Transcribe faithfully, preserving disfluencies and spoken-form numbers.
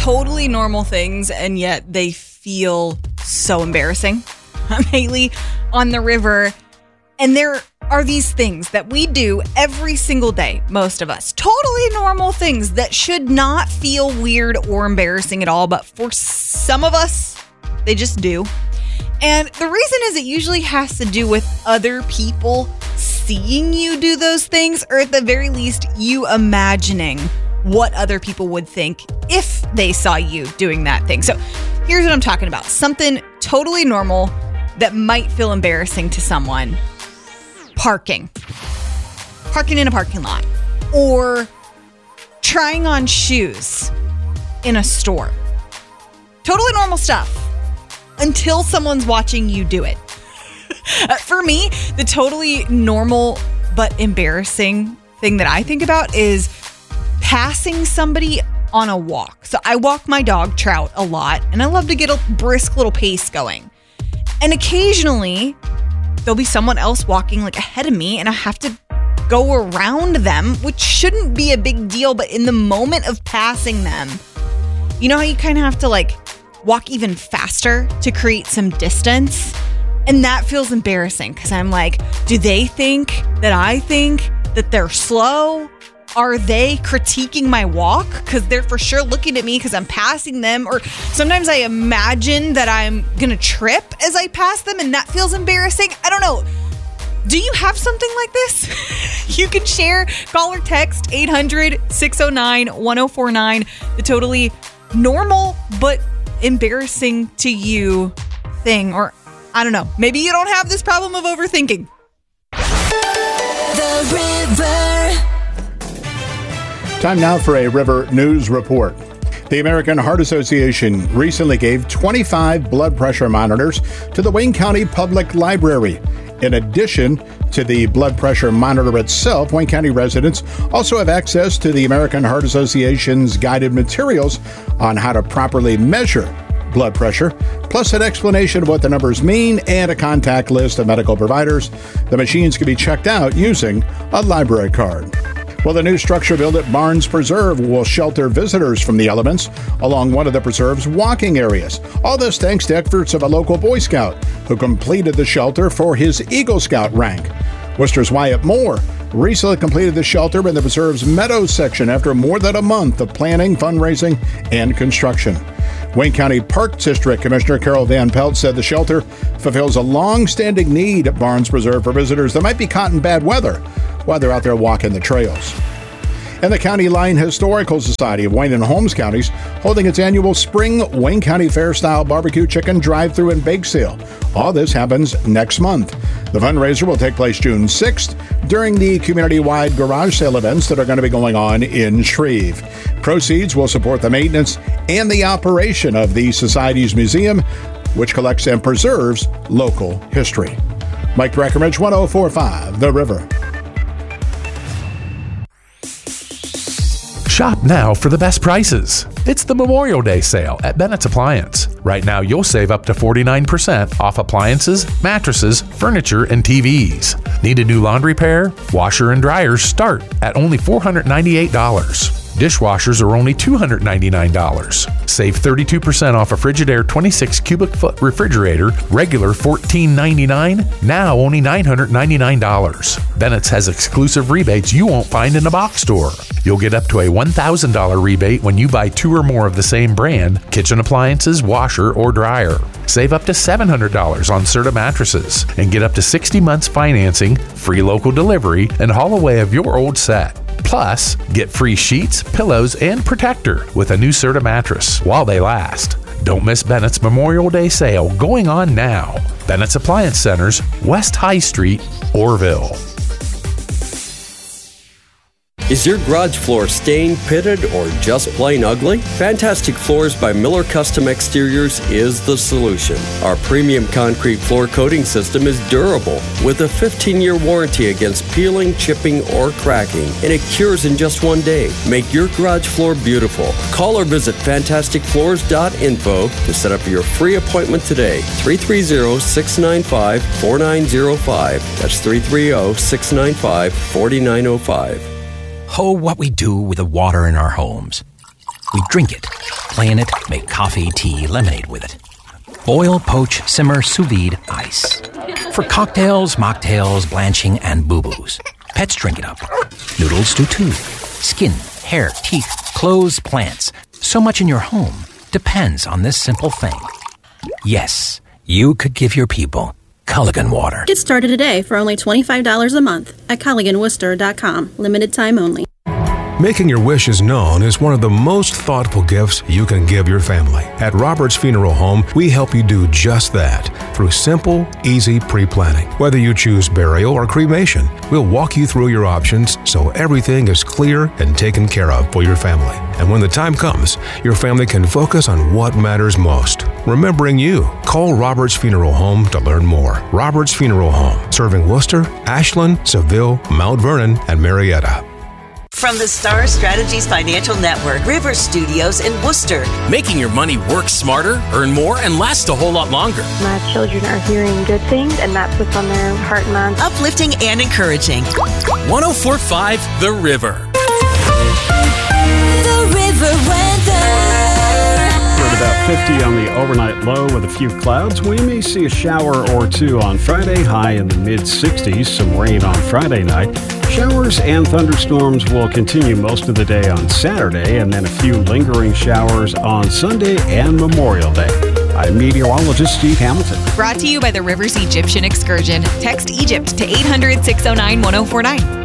totally normal things, and yet they feel so embarrassing. I'm Haley on the river, and there are these things that we do every single day, most of us. Totally normal things that should not feel weird or embarrassing at all, but for some of us, they just do. And the reason is it usually has to do with other people seeing you do those things, or at the very least, you imagining what other people would think if they saw you doing that thing. So here's what I'm talking about. Something totally normal that might feel embarrassing to someone. Parking. Parking in a parking lot. Or trying on shoes in a store. Totally normal stuff until someone's watching you do it. For me, the totally normal but embarrassing thing that I think about is passing somebody on a walk. So I walk my dog Trout a lot, and I love to get a brisk little pace going. And occasionally there'll be someone else walking like ahead of me, and I have to go around them, which shouldn't be a big deal. But in the moment of passing them, you know how you kind of have to like walk even faster to create some distance? And that feels embarrassing because I'm like, do they think that I think that they're slow? Are they critiquing my walk? Because they're for sure looking at me because I'm passing them. Or sometimes I imagine that I'm going to trip as I pass them, and that feels embarrassing. I don't know. Do you have something like this? You can share, call or text eight hundred, six oh nine, one oh four nine. The totally normal but embarrassing to you thing. Or I don't know. Maybe you don't have this problem of overthinking. The River. Time now for a River News Report. The American Heart Association recently gave twenty-five blood pressure monitors to the Wayne County Public Library. In addition to the blood pressure monitor itself, Wayne County residents also have access to the American Heart Association's guided materials on how to properly measure blood pressure, plus an explanation of what the numbers mean and a contact list of medical providers. The machines can be checked out using a library card. Well, the new structure built at Barnes Preserve will shelter visitors from the elements along one of the preserve's walking areas. All this thanks to efforts of a local Boy Scout who completed the shelter for his Eagle Scout rank. Worcester's Wyatt Moore recently completed the shelter in the preserve's Meadows section after more than a month of planning, fundraising, and construction. Wayne County Park District Commissioner Carol Van Pelt said the shelter fulfills a long-standing need at Barnes Preserve for visitors that might be caught in bad weather while they're out there walking the trails. And the County Line Historical Society of Wayne and Holmes counties holding its annual Spring Wayne County Fair-style barbecue chicken drive-thru and bake sale. All this happens next month. The fundraiser will take place June sixth during the community-wide garage sale events that are going to be going on in Shreve. Proceeds will support the maintenance and the operation of the Society's museum, which collects and preserves local history. Mike Breckenridge, one oh four point five, The River. Shop now for the best prices. It's the Memorial Day sale at Bennett's Appliance. Right now, you'll save up to forty-nine percent off appliances, mattresses, furniture, and T Vs. Need a new laundry pair? Washer and dryers start at only four hundred ninety-eight dollars. Dishwashers are only two hundred ninety-nine dollars. Save thirty-two percent off a Frigidaire twenty-six cubic foot refrigerator, regular fourteen ninety-nine, now only nine hundred ninety-nine dollars. Bennett's has exclusive rebates you won't find in a box store. You'll get up to a one thousand dollars rebate when you buy two or more of the same brand, kitchen appliances, washer, or dryer. Save up to seven hundred dollars on Serta mattresses and get up to sixty months financing, free local delivery, and haul away of your old set. Plus, get free sheets, pillows, and protector with a new Serta mattress while they last. Don't miss Bennett's Memorial Day sale going on now. Bennett's Appliance Centers, West High Street, Orville. Is your garage floor stained, pitted, or just plain ugly? Fantastic Floors by Miller Custom Exteriors is the solution. Our premium concrete floor coating system is durable with a fifteen-year warranty against peeling, chipping, or cracking, and it cures in just one day. Make your garage floor beautiful. Call or visit fantastic floors dot info to set up your free appointment today. three three zero, six nine five, four nine zero five. That's three three zero, six nine five, four nine zero five. Oh, what we do with the water in our homes. We drink it. play in it, make coffee, tea, lemonade with it. Boil, poach, simmer, sous vide, ice. For cocktails, mocktails, blanching, and boo-boos. Pets drink it up. Noodles do too. Skin, hair, teeth, clothes, plants. So much in your home depends on this simple thing. Yes, you could give your people Culligan water. Get started today for only twenty-five dollars a month at Culligan Worcester dot com. Limited time only. Making your wishes known is one of the most thoughtful gifts you can give your family. At Roberts Funeral Home, we help you do just that through simple, easy pre-planning. Whether you choose burial or cremation, we'll walk you through your options so everything is clear and taken care of for your family. And when the time comes, your family can focus on what matters most. Remembering you. Call Roberts Funeral Home to learn more. Roberts Funeral Home, serving Worcester, Ashland, Seville, Mount Vernon, and Marietta. From the Star Strategies Financial Network, River Studios in Worcester. Making your money work smarter, earn more, and last a whole lot longer. My children are hearing good things, and that's what's on their heart and mind. Uplifting and encouraging. one oh four point five The River. The River weather. We're at about fifty on the overnight low with a few clouds. We may see a shower or two on Friday, high in the mid-sixties. Some rain on Friday night. Showers and thunderstorms will continue most of the day on Saturday, and then a few lingering showers on Sunday and Memorial Day. I'm meteorologist Steve Hamilton. Brought to you by the Rivers Egyptian Excursion. Text Egypt to eight hundred, six oh nine, one oh four nine.